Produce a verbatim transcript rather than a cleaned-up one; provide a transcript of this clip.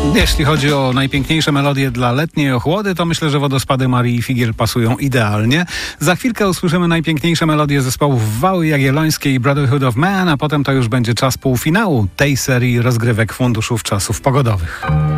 Jeśli chodzi o najpiękniejsze melodie dla letniej ochłody, to myślę, że Wodospady Marii Figiel pasują idealnie. Za chwilkę usłyszymy najpiękniejsze melodie zespołów Wały Jagiellońskiej i Brotherhood of Man, a potem to już będzie czas półfinału tej serii rozgrywek Funduszów Czasów Pogodowych.